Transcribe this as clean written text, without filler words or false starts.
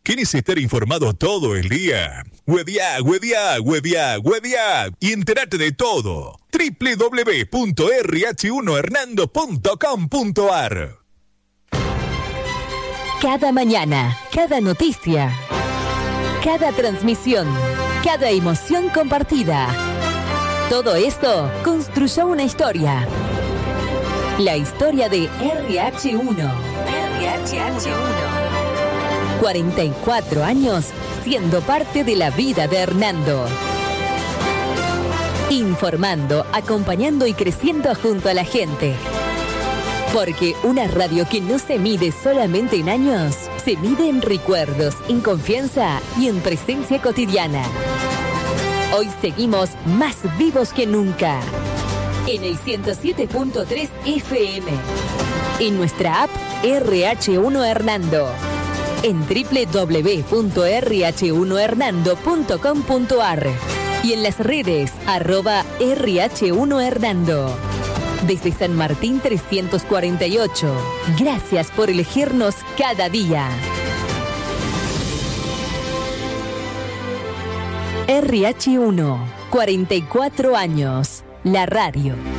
¿Quieres estar informado todo el día? Webiá y entérate de todo. www.rh1hernando.com.ar. Cada mañana, cada noticia, cada transmisión, cada emoción compartida. Todo esto construyó una historia. La historia de RH1. RH1. 44 años siendo parte de la vida de Hernando. Informando, acompañando y creciendo junto a la gente. Porque una radio que no se mide solamente en años, se mide en recuerdos, en confianza y en presencia cotidiana. Hoy seguimos más vivos que nunca. En el 107.3 FM. En nuestra app RH1 Hernando. En www.rh1hernando.com.ar y en las redes @RH1Hernando. Desde San Martín 348. Gracias por elegirnos cada día. RH1, 44 años. La radio.